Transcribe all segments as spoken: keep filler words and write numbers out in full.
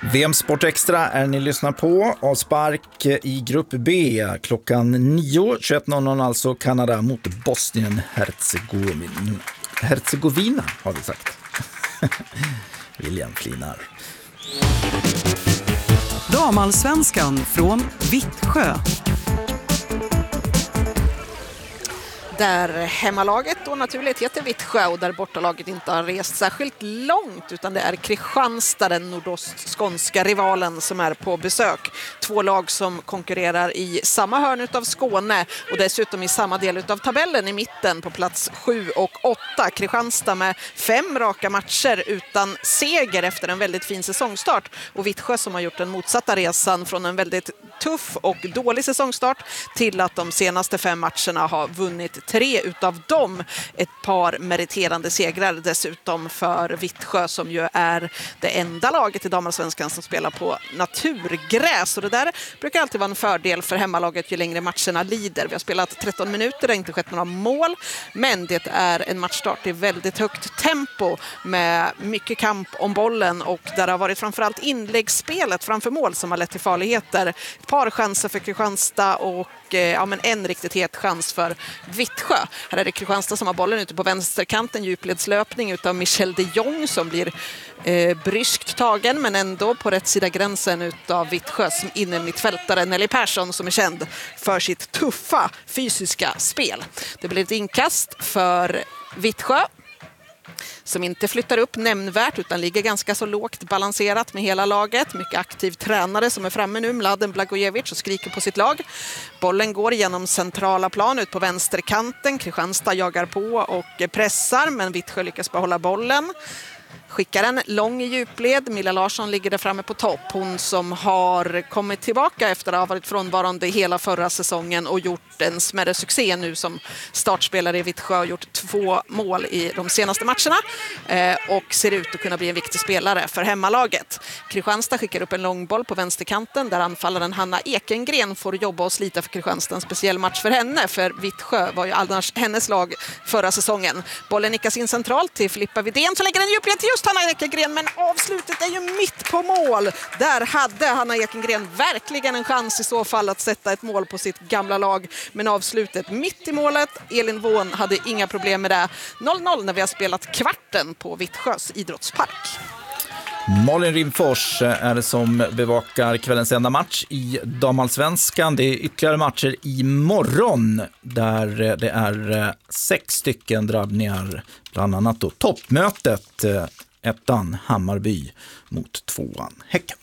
V M Sport Extra är ni lyssnar på. Avspark i grupp B klockan nio tjugoett noll noll, alltså Kanada mot Bosnien-Hercegovina. Hercegovina har vi sagt. William flinar. Damallsvenskan från Vittsjö. Där hemmalaget då naturligt heter Vittsjö och där bortalaget inte har rest särskilt långt, utan det är Kristianstad, den nordostskånska rivalen, som är på besök. Två lag som konkurrerar i samma hörn av Skåne och dessutom i samma del av tabellen i mitten på plats sju och åtta. Kristianstad med fem raka matcher utan seger efter en väldigt fin säsongstart, och Vittsjö som har gjort den motsatta resan från en väldigt tuff och dålig säsongstart till att de senaste fem matcherna har vunnit tre utav dem. Ett par meriterande segrar dessutom för Vittsjö, som ju är det enda laget i damallsvenskan som spelar på naturgräs. Och det där brukar alltid vara en fördel för hemmalaget ju längre matcherna lider. Vi har spelat tretton minuter, det har inte skett några mål, men det är en matchstart i väldigt högt tempo med mycket kamp om bollen, och där har varit framförallt inläggsspelet framför mål som har lett till farligheter. Ett par chanser för Kristianstad och ja, men en riktigt het chans för Vittsjö. Här är det Kristianstad som har bollen ute på vänsterkanten, djupledslöpning utav Michel de Jong som blir eh, bryskt tagen, men ändå på rätt sida gränsen utav Vittsjös inne mittfältare Nelly Persson, som är känd för sitt tuffa fysiska spel. Det blir ett inkast för Vittsjö, som inte flyttar upp nämnvärt utan ligger ganska så lågt balanserat med hela laget. Mycket aktiv tränare som är framme nu, Mladen Blagojevic, och skriker på sitt lag. Bollen går genom centrala plan ut på vänsterkanten. Kristianstad jagar på och pressar, men Vittsjö lyckas behålla bollen. Skickar en lång i djupled. Milla Larsson ligger där framme på topp. Hon som har kommit tillbaka efter att ha varit frånvarande hela förra säsongen och gjort en smärre succé nu som startspelare i Vittsjö, och gjort två mål i de senaste matcherna eh, och ser ut att kunna bli en viktig spelare för hemmalaget. Kristianstad skickar upp en lång boll på vänsterkanten där anfallaren Hanna Ekengren får jobba och slita för Kristianstad. En speciell match för henne, för Vittsjö var ju annars hennes lag förra säsongen. Bollen nickas in centralt till Filippa Widén som lägger en djupled till just Hanna Ekengren, men avslutet är ju mitt på mål. Där hade Hanna Ekengren verkligen en chans i så fall att sätta ett mål på sitt gamla lag, men avslutet mitt i målet. Elin Vån hade inga problem med det. noll noll när vi har spelat kvarten på Vittsjös idrottspark. Malin Rimfors är det som bevakar kvällens enda match i damallsvenskan. Det är ytterligare matcher imorgon där det är sex stycken drabbningar, bland annat då toppmötet, ettan Hammarby mot tvåan Häcken.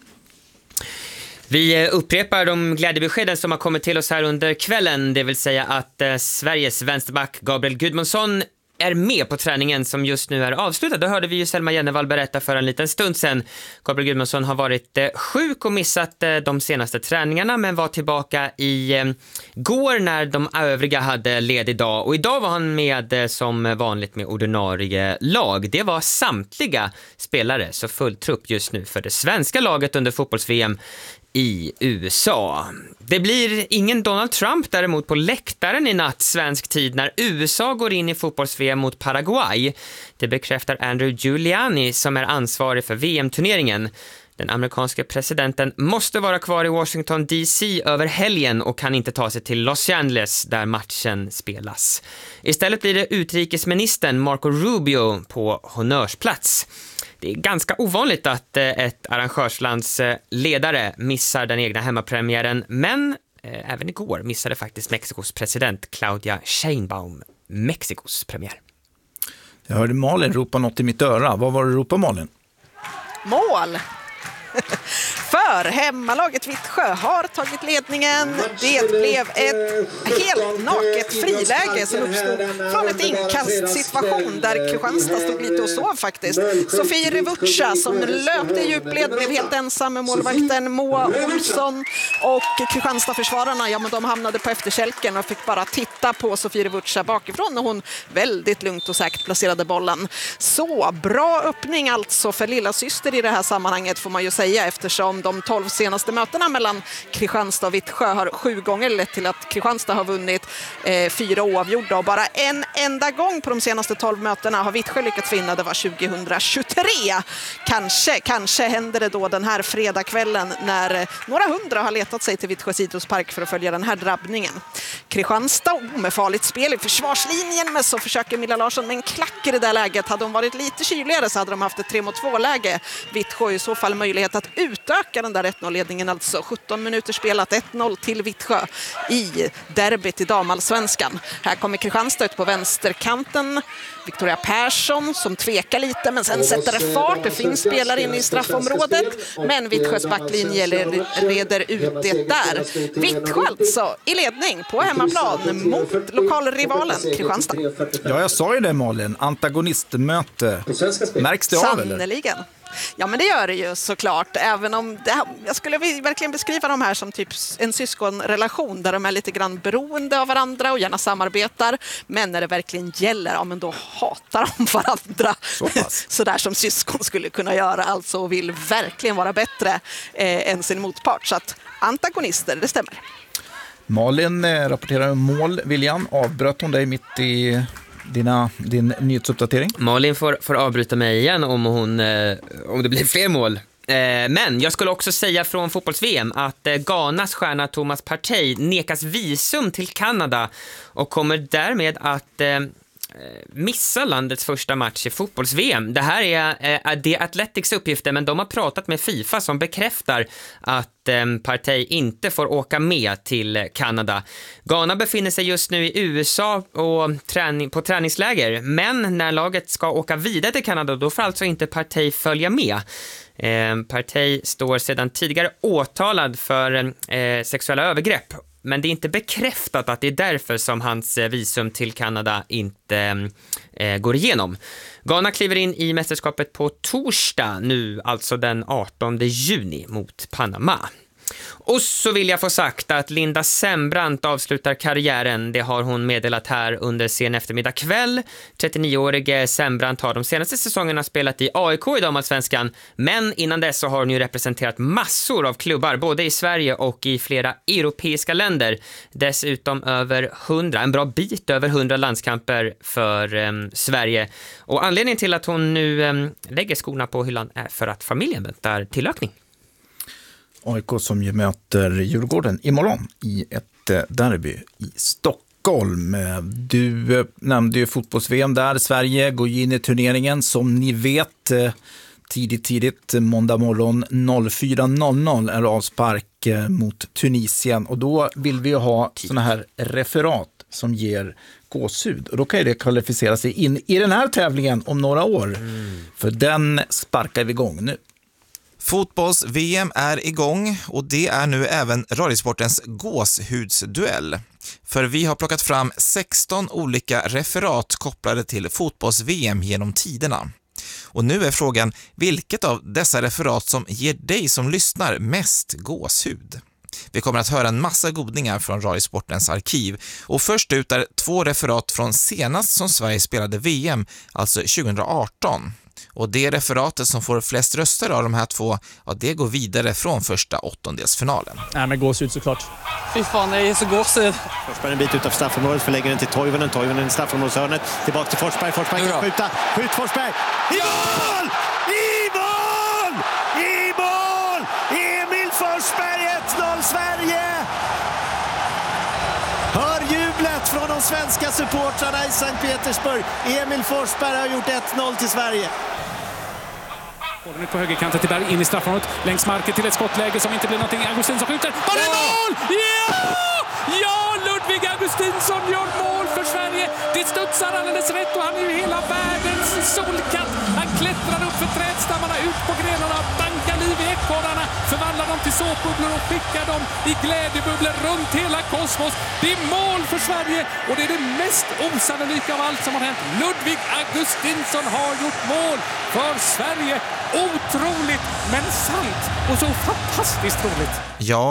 Vi upprepar de glädjebeskeden som har kommit till oss här under kvällen, det vill säga att eh, Sveriges vänsterback Gabriel Gudmundsson är med på träningen som just nu är avslutad. Då hörde vi ju Selma Jennevall berätta för en liten stund sedan. Gabriel Gudmundsson har varit eh, sjuk och missat eh, de senaste träningarna, men var tillbaka i eh, går när de övriga hade ledig dag. Och idag var han med eh, som vanligt med ordinarie lag. Det var samtliga spelare, så full trupp just nu för det svenska laget under fotbolls-V M i U S A. Det blir ingen Donald Trump däremot på läktaren i natt svensk tid när U S A går in i fotbolls-V M mot Paraguay. Det bekräftar Andrew Giuliani som är ansvarig för V M-turneringen. Den amerikanske presidenten måste vara kvar i Washington D C över helgen och kan inte ta sig till Los Angeles där matchen spelas. Istället blir det utrikesministern Marco Rubio på honnörsplats. Det är ganska ovanligt att ett arrangörslands ledare missar den egna hemmapremiären, men eh, även igår missade faktiskt Mexikos president Claudia Sheinbaum Mexikos premiär. Jag hörde Malin ropa något i mitt öra. Vad var det ropa, Malin? Mål! För hemmalaget Vittsjö har tagit ledningen. Det blev ett helt naket friläge som uppstod från ett inkastsituation där Kristianstad stod lite och sov faktiskt. Sofie Revuccia som löpte i djupled blev helt ensam med målvakten Moa Olsson, och Kristianstad-försvararna, ja men de hamnade på efterkälken och fick bara titta på Sofie Revuccia bakifrån, och hon väldigt lugnt och säkert placerade bollen. Så bra öppning alltså för lilla syster i det här sammanhanget, får man ju säga. säga, eftersom de tolv senaste mötena mellan Kristianstad och Vittsjö har sju gånger lett till att Kristianstad har vunnit eh, fyra oavgjorda, och bara en enda gång på de senaste tolv mötena har Vittsjö lyckats vinna. Det var tjugohundratjugotre. Kanske, kanske händer det då den här fredagskvällen när några hundra har letat sig till Vittsjös idrottspark för att följa den här drabbningen. Kristianstad oh, med farligt spel i försvarslinjen, men så försöker Milla Larsson med en klack i det där läget. Hade de varit lite kyligare så hade de haft ett tre mot två-läge. Vittsjö i så fall möjlighet att utöka den där ett noll-ledningen, alltså sjutton minuter spelat, ett noll till Vittsjö i derbyt i damallsvenskan. Här kommer Kristianstad ut på vänsterkanten. Victoria Persson som tvekar lite, men sen sätter det fart. Det finns spelare inne i straffområdet, men Vittsjös backlinje reder ut det där. Vittsjö alltså i ledning på hemmaplan mot lokalrivalen Kristianstad. Ja, jag sa ju det, Malin. Antagonistmöte. Märks det av, eller? Sannoliken. Ja, men det gör det ju såklart, även om det, jag skulle verkligen beskriva de här som typ en syskonrelation där de är lite grann beroende av varandra och gärna samarbetar, men när det verkligen gäller, ja men då hatar de varandra så, så där som syskon skulle kunna göra, alltså, och vill verkligen vara bättre eh, än sin motpart, så att antagonister, det stämmer. Malin eh, rapporterar om mål. William, avbröt hon dig mitt i Dina, din nyhetsuppdatering? Malin får, får avbryta mig igen om, hon, eh, om det blir fler mål. Eh, men jag skulle också säga från fotbolls-V M att eh, Ghanas stjärna Thomas Partey nekas visum till Kanada och kommer därmed att eh, missa landets första match i fotbolls-V M. Det här är eh, det Athletics uppgifter, men de har pratat med FIFA som bekräftar att eh, Partey inte får åka med till Kanada. Ghana befinner sig just nu i U S A och träning, på träningsläger, men när laget ska åka vidare till Kanada då får alltså inte Partey följa med. Eh, Partey står sedan tidigare åtalad för eh, sexuella övergrepp, men det är inte bekräftat att det är därför som hans visum till Kanada inte eh, går igenom. Ghana kliver in i mästerskapet på torsdag nu, alltså den artonde juni mot Panama. Och så vill jag få sagt att Linda Sembrant avslutar karriären. Det har hon meddelat här under sen eftermiddag kväll. trettionioårige Sembrant har de senaste säsongerna spelat i A I K i damallsvenskan, men innan dess så har hon ju representerat massor av klubbar både i Sverige och i flera europeiska länder. Dessutom över hundra, en bra bit över hundra landskamper för eh, Sverige. Och anledningen till att hon nu eh, lägger skorna på hyllan är för att familjen väntar tillökning. A I K som ju möter Djurgården imorgon i ett derby i Stockholm. Du nämnde ju fotbolls-V M där. Sverige går in i turneringen som ni vet tidigt, tidigt måndag morgon noll fyra noll noll är avspark mot Tunisien. Och då vill vi ju ha såna här referat som ger gåshud. Och då kan ju det kvalificera sig in i den här tävlingen om några år. Mm. För den sparkar vi igång nu. Fotbolls-V M är igång och det är nu även Radiosportens gåshudsduell. För vi har plockat fram sexton olika referat kopplade till fotbolls-V M genom tiderna. Och nu är frågan, vilket av dessa referat som ger dig som lyssnar mest gåshud? Vi kommer att höra en massa godningar från Radiosportens arkiv. Och först ut är två referat från senast som Sverige spelade V M, alltså tjugoarton. Och det referatet som får flest röster av de här två, ja, det går vidare från första åttondelsfinalen. Nej, men gåshud såklart. Fy fan, det är så gåshud. Forsberg en bit utanför straffområdet, förlägger den till Toivonen. Toivonen i straffområdeshörnet. Tillbaka till Forsberg. Forsberg kan skjuta. Skjut Forsberg! I mål! I mål! I mål! Emil Forsberg, ett noll Sverige! Hör jublet från de svenska supportrarna i Sankt Petersburg. Emil Forsberg har gjort ett noll till Sverige. Bollen ut på högerkanten till Berg, in i straffområdet, längs marken till ett skottläge som inte blir någonting. Augustinsson skjuter. Har det mål! Ja! Ja, Ludvig Augustinsson gör mål för Sverige. Det studsar alldeles rätt och han är ju hela världens solkatt. Han klättrar upp för trädstammarna, ut på grenarna, bankar liv i ekorrarna, förvandlar dem till såpbubblor och skickar dem i glädjebubblor runt hela kosmos. Det är mål för Sverige och det är det mest osannolika av allt som har hänt. Ludvig Augustinsson har gjort mål för Sverige. Otroligt, men sant och så fantastiskt roligt. Ja,